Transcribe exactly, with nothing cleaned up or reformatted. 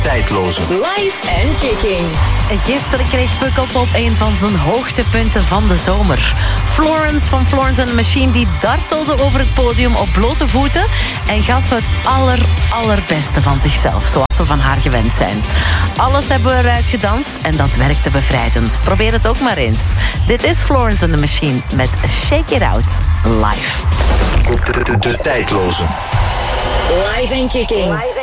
Tijdloze. Live en kicking. Gisteren kreeg Pukkelpop een van zijn hoogtepunten van de zomer. Florence van Florence and the Machine die dartelde over het podium op blote voeten en gaf het aller, allerbeste van zichzelf, zoals we van haar gewend zijn. Alles hebben we eruit gedanst en dat werkte bevrijdend. Probeer het ook maar eens. Dit is Florence and the Machine met Shake It Out live. De, de, de, de tijdloze. Live en kicking.